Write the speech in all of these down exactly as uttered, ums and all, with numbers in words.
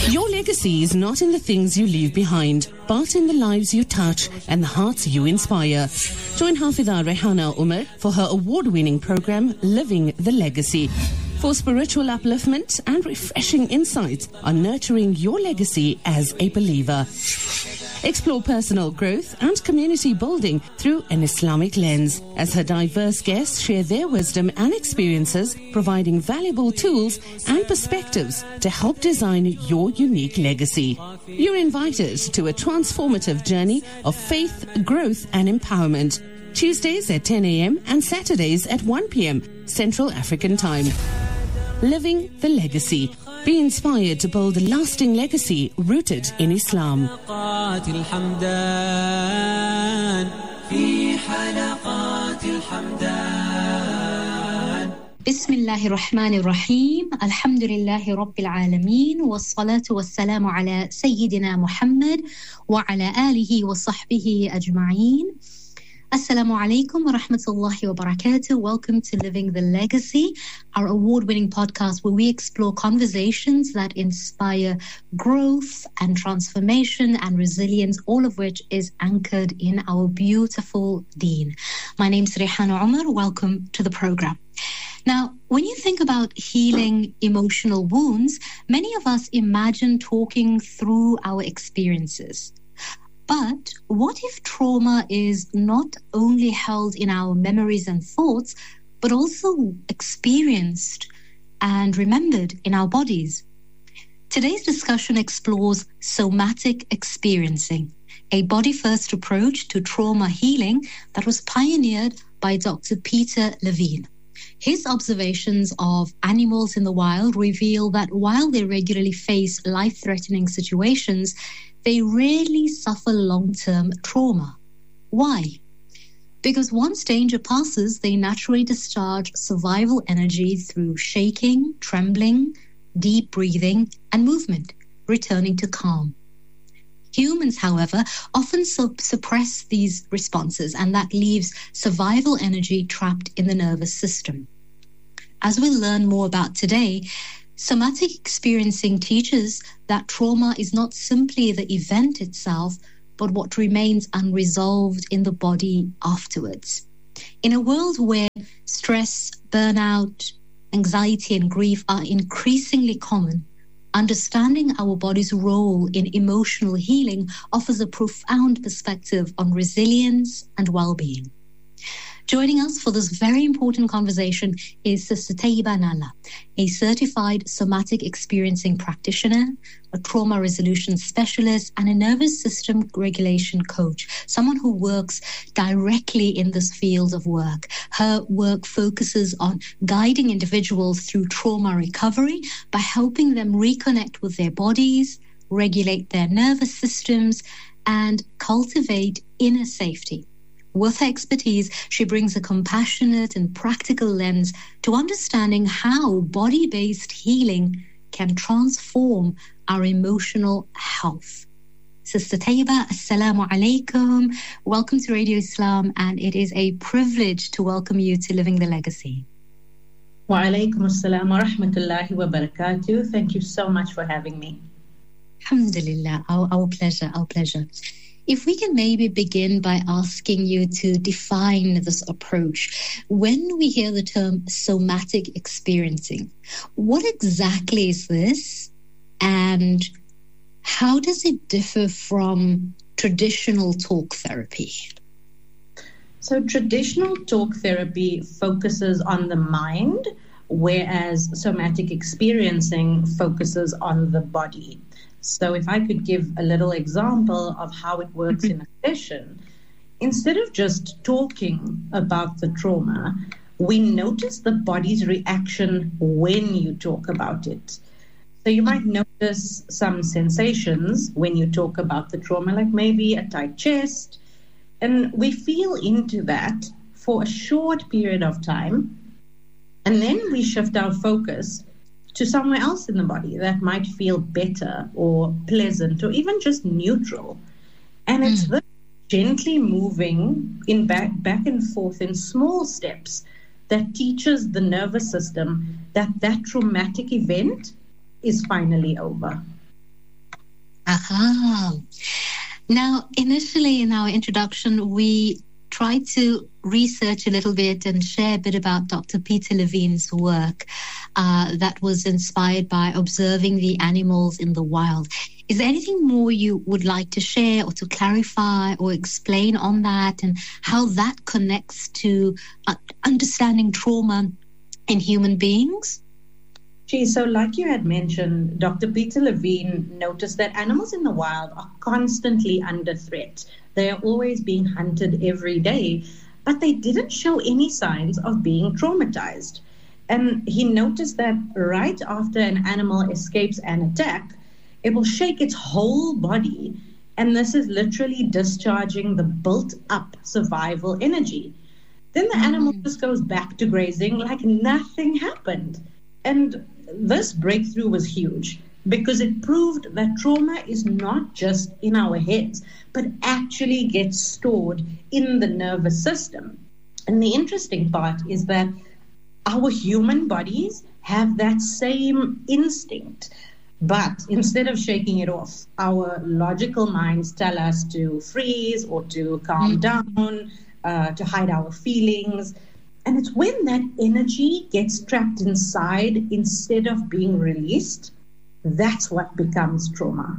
Your legacy is not in the things you leave behind, but in the lives you touch and the hearts you inspire. Join Hafidha Rehana Umar for her award-winning program, Living the Legacy, for spiritual upliftment and refreshing insights on nurturing your legacy as a believer. Explore personal growth and community building through an Islamic lens, as her diverse guests share their wisdom and experiences, providing valuable tools and perspectives to help design your unique legacy. You're invited to a transformative journey of faith, growth and empowerment. Tuesdays at ten a.m. and Saturdays at one p.m. Central African Time. Living the Legacy. Be inspired to build a lasting legacy rooted in Islam. Bismillahir Rahmanir Rahim. Alhamdulillahi Rabbil Alameen. Wassalatu wassalamu ala Sayyidina Muhammad wa ala alihi wa sahbihi ajma'een. Assalamu alaikum wa rahmatullahi wa barakatuh. Welcome to Living the Legacy, our award-winning podcast where we explore conversations that inspire growth and transformation and resilience, all of which is anchored in our beautiful deen. My name's Rehana Umar. Welcome to the program. Now, when you think about healing emotional wounds, many of us imagine talking through our experiences. But what if trauma is not only held in our memories and thoughts, but also experienced and remembered in our bodies? Today's discussion explores somatic experiencing, a body-first approach to trauma healing that was pioneered by Doctor Peter Levine. His observations of animals in the wild reveal that while they regularly face life-threatening situations, they rarely suffer long-term trauma. Why? Because once danger passes, they naturally discharge survival energy through shaking, trembling, deep breathing, and movement, returning to calm. Humans, however, often sup- suppress these responses, and that leaves survival energy trapped in the nervous system. As we'll learn more about today, somatic experiencing teaches that trauma is not simply the event itself, but what remains unresolved in the body afterwards. In a world where stress, burnout, anxiety, and grief are increasingly common, understanding our body's role in emotional healing offers a profound perspective on resilience and well-being. Joining us for this very important conversation is Sister Taiba Nalla, a certified somatic experiencing practitioner, a trauma resolution specialist, and a nervous system regulation coach, someone who works directly in this field of work. Her work focuses on guiding individuals through trauma recovery by helping them reconnect with their bodies, regulate their nervous systems, and cultivate inner safety. With her expertise, she brings a compassionate and practical lens to understanding how body-based healing can transform our emotional health. Sister Taiba, Assalamu alaikum. Welcome to Radio Islam, and it is a privilege to welcome you to Living the Legacy. Wa alaikum assalam wa rahmatullahi wa barakatuh. Thank you so much for having me. Alhamdulillah, our, our pleasure, our pleasure. If we can maybe begin by asking you to define this approach. When we hear the term somatic experiencing, what exactly is this, and how does it differ from traditional talk therapy? So traditional talk therapy focuses on the mind, whereas somatic experiencing focuses on the body. So if I could give a little example of how it works in a session, instead of just talking about the trauma, we notice the body's reaction when you talk about it. So you might notice some sensations when you talk about the trauma, like maybe a tight chest, and we feel into that for a short period of time, and then we shift our focus to somewhere else in the body that might feel better or pleasant or even just neutral. And it's mm. this gently moving in back, back and forth in small steps that teaches the nervous system that that traumatic event is finally over. Aha. Now, initially in our introduction, we tried to research a little bit and share a bit about Doctor Peter Levine's work uh, that was inspired by observing the animals in the wild. Is there anything more you would like to share or to clarify or explain on that and how that connects to uh, understanding trauma in human beings? Gee, so like you had mentioned, Doctor Peter Levine noticed that animals in the wild are constantly under threat. They are always being hunted every day, but they didn't show any signs of being traumatized. And he noticed that right after an animal escapes an attack, it will shake its whole body, and this is literally discharging the built-up survival energy. Then the animal just goes back to grazing like nothing happened. And this breakthrough was huge because it proved that trauma is not just in our heads, but actually gets stored in the nervous system. And the interesting part is that our human bodies have that same instinct. But instead of shaking it off, our logical minds tell us to freeze or to calm down, uh, to hide our feelings. And it's when that energy gets trapped inside instead of being released, that's what becomes trauma.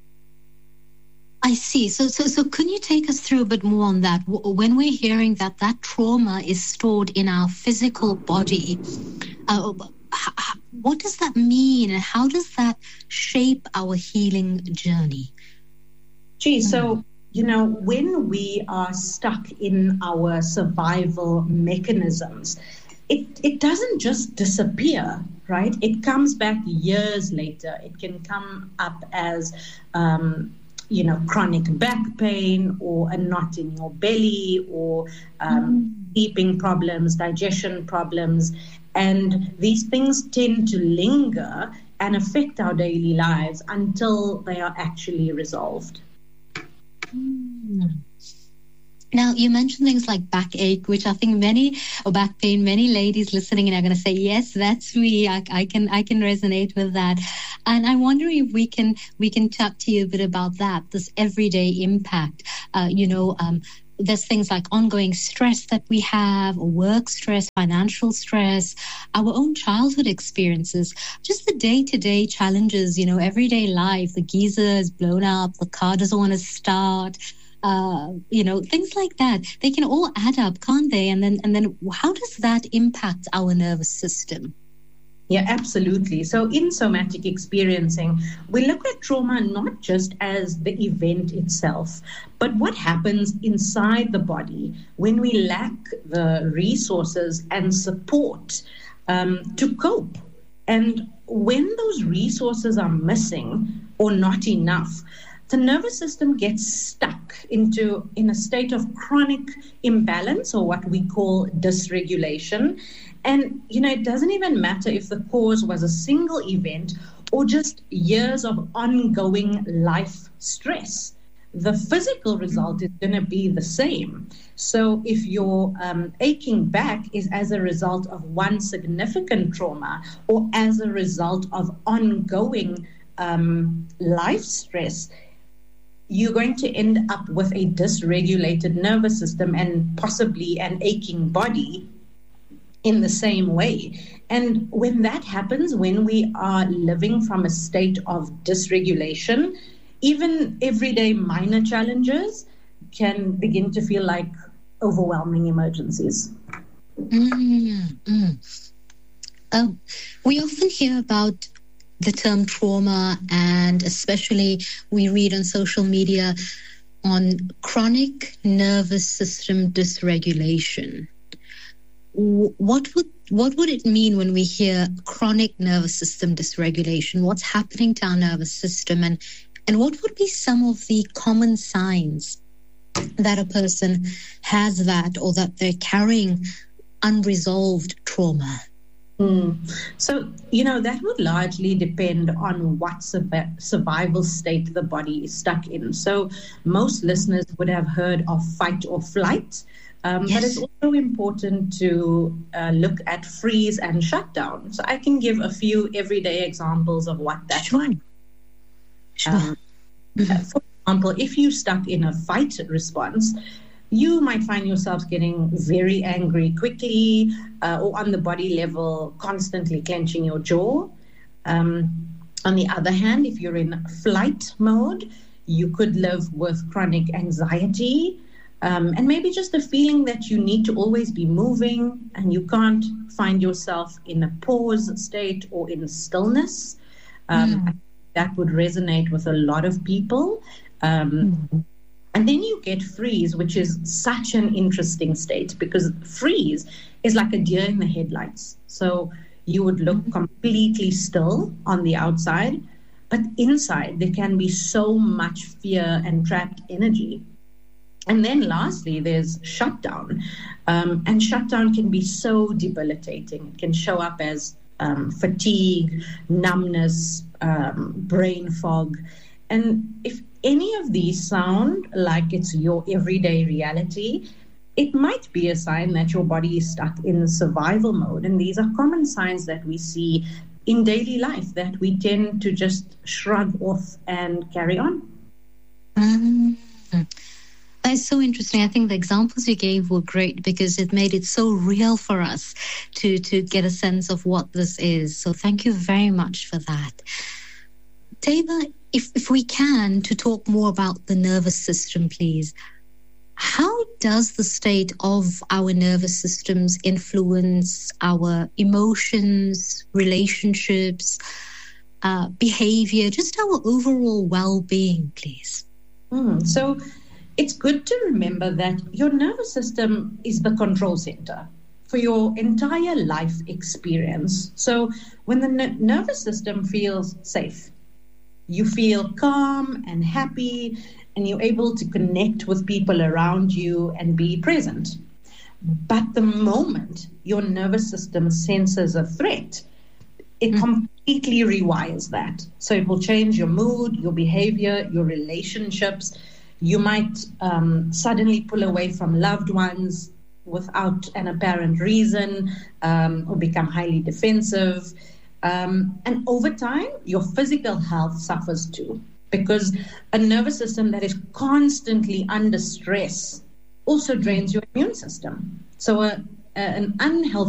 I see. So, so, so can you take us through a bit more on that? When we're hearing that that trauma is stored in our physical body, uh, what does that mean, and how does that shape our healing journey? Gee, so, you know, when we are stuck in our survival mechanisms, it, it doesn't just disappear, right? It comes back years later. It can come up as, um, you know, chronic back pain or a knot in your belly or um, sleeping problems, digestion problems. And these things tend to linger and affect our daily lives until they are actually resolved. Now, you mentioned things like backache, which I think many, or back pain, many ladies listening in are going to say, yes, that's me. I, I can I can resonate with that. And I wonder if we can we can talk to you a bit about that, this everyday impact. Uh, you know, um, there's things like ongoing stress that we have, work stress, financial stress, our own childhood experiences, just the day-to-day challenges, you know, everyday life. The geyser is blown up, the car doesn't want to start, uh, you know, things like that. They can all add up, can't they? And then, and then how does that impact our nervous system? Yeah, absolutely. So in somatic experiencing, we look at trauma not just as the event itself, but what happens inside the body when we lack the resources and support um, to cope. And when those resources are missing or not enough, the nervous system gets stuck into in a state of chronic imbalance, or what we call dysregulation. And, you know, it doesn't even matter if the cause was a single event or just years of ongoing life stress. The physical result is going to be the same. So if your um, aching back is as a result of one significant trauma or as a result of ongoing um, life stress, you're going to end up with a dysregulated nervous system and possibly an aching body in the same way. And when that happens, when we are living from a state of dysregulation, even everyday minor challenges can begin to feel like overwhelming emergencies. Mm-hmm. Um, we often hear about the term trauma, and especially we read on social media on chronic nervous system dysregulation. What would what would it mean when we hear chronic nervous system dysregulation? What's happening to our nervous system, and and what would be some of the common signs that a person has that, or that they're carrying unresolved trauma? Mm. So, you know, that would largely depend on what survival state the body is stuck in. So most listeners would have heard of fight or flight, um, yes. But it's also important to uh, look at freeze and shutdown. So I can give a few everyday examples of what that's sure. like. Sure. Um, Mm-hmm. For example, if you're stuck in a fight response, you might find yourself getting very angry quickly, uh, or on the body level, constantly clenching your jaw. Um, on the other hand, if you're in flight mode, you could live with chronic anxiety, um, and maybe just the feeling that you need to always be moving and you can't find yourself in a pause state or in stillness. Um, mm. That would resonate with a lot of people. Um, mm. And then you get freeze, which is such an interesting state, because freeze is like a deer in the headlights. So you would look completely still on the outside, but inside there can be so much fear and trapped energy. And then lastly, there's shutdown. Um, and shutdown can be so debilitating. It can show up as um, fatigue, numbness, um, brain fog. And if any of these sound like it's your everyday reality, it might be a sign that your body is stuck in survival mode. And these are common signs that we see in daily life that we tend to just shrug off and carry on. Mm-hmm. That's so interesting. I think the examples you gave were great because it made it so real for us to, to get a sense of what this is. So thank you very much for that. Taiba, if, if we can, to talk more about the nervous system, please. How does the state of our nervous systems influence our emotions, relationships, uh, behavior, just our overall well-being, please? Mm, so it's good to remember that your nervous system is the control center for your entire life experience. So when the n- nervous system feels safe, you feel calm and happy, and you're able to connect with people around you and be present. But the moment your nervous system senses a threat, it mm. completely rewires that. So it will change your mood, your behavior, your relationships. You might um, suddenly pull away from loved ones without an apparent reason, um, or become highly defensive. Um, and over time, your physical health suffers too, because a nervous system that is constantly under stress also drains your immune system. So a, a, an unhealthy